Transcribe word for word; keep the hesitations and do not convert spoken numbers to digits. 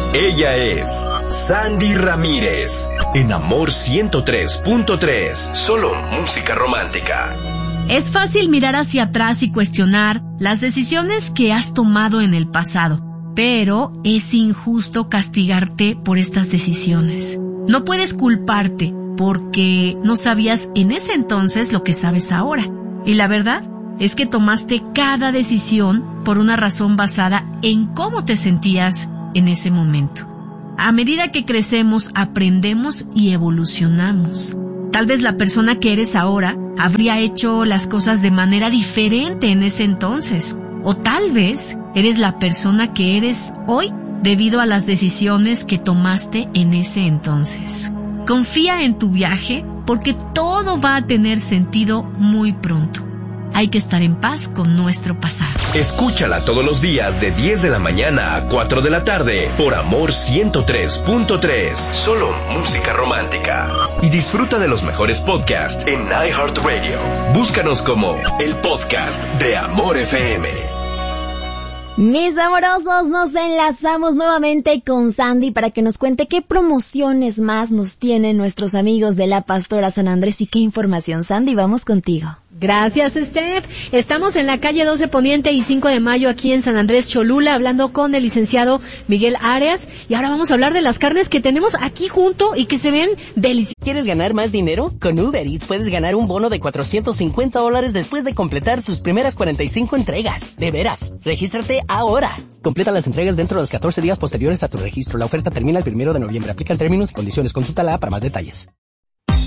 Ella es Sandy Ramírez, en Amor ciento tres punto tres, solo música romántica. Es fácil mirar hacia atrás y cuestionar las decisiones que has tomado en el pasado, pero es injusto castigarte por estas decisiones. No puedes culparte porque no sabías en ese entonces lo que sabes ahora. Y la verdad es que tomaste cada decisión por una razón basada en cómo te sentías en ese momento. A medida que crecemos, aprendemos y evolucionamos. Tal vez la persona que eres ahora habría hecho las cosas de manera diferente en ese entonces. O tal vez eres la persona que eres hoy debido a las decisiones que tomaste en ese entonces. Confía en tu viaje porque todo va a tener sentido muy pronto. Hay que estar en paz con nuestro pasado. Escúchala todos los días de diez de la mañana a cuatro de la tarde por Amor ciento tres punto tres. Solo música romántica. Y disfruta de los mejores podcasts en iHeartRadio. Búscanos como el podcast de Amor F M. Mis amorosos, nos enlazamos nuevamente con Sandy para que nos cuente qué promociones más nos tienen nuestros amigos de la Pastora San Andrés y qué información. Sandy, vamos contigo. Gracias, Steph. Estamos en la calle doce Poniente y cinco de Mayo aquí en San Andrés Cholula hablando con el licenciado Miguel Arias y ahora vamos a hablar de las carnes que tenemos aquí junto y que se ven deliciosas. ¿Quieres ganar más dinero? Con Uber Eats puedes ganar un bono de cuatrocientos cincuenta dólares después de completar tus primeras cuarenta y cinco entregas. De veras, regístrate ahora. Completa las entregas dentro de los catorce días posteriores a tu registro. La oferta termina el primero de noviembre. Aplican términos y condiciones. Consulta la para más detalles.